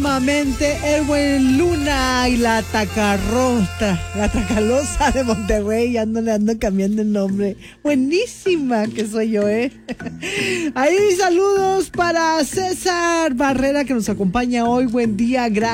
Nuevamente Erwin Luna y la Tacalosa de Monterrey. Ando cambiando el nombre. Buenísima que soy yo, Ahí saludos para César Barrera que nos acompaña hoy. Buen día, gracias.